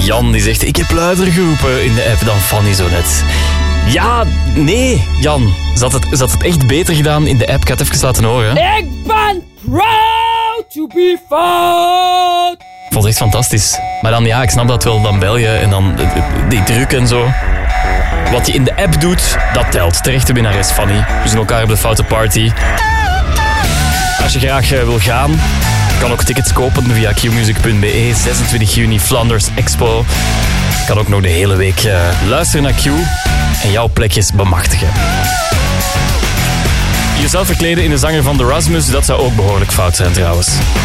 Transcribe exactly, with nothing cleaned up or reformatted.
Jan die zegt, ik heb luider geroepen in de app dan Fanny zo net. Ja, nee, Jan. Ze had, het, ze had het echt beter gedaan in de app. Ik ga het even laten horen. Ik ben proud to be found. Ik vond het echt fantastisch. Maar dan, ja, ik snap dat wel, dan bel je en dan die druk en zo. Wat je in de app doet, dat telt. Terechte winnares Fanny. We zien elkaar op de Foute Party. Als je graag uh, wil gaan, je kan ook tickets kopen via q music punt b e. zesentwintig juni, Flanders Expo. Je kan ook nog de hele week uh, luisteren naar Q en jouw plekjes bemachtigen. Jezelf verkleden in de zanger van The Rasmus, dat zou ook behoorlijk fout zijn trouwens.